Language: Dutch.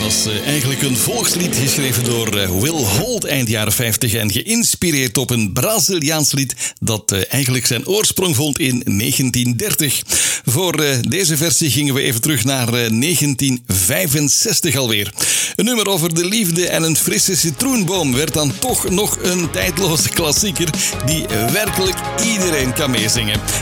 was eigenlijk een volkslied geschreven door Will Holt eind jaren 50 en geïnspireerd op een Braziliaans lied dat eigenlijk zijn oorsprong vond in 1930. Voor deze versie gingen we even terug naar 1965 alweer. Een nummer over de liefde en een frisse citroenboom werd dan toch nog een tijdloze klassieker die werkelijk iedereen kan meezingen.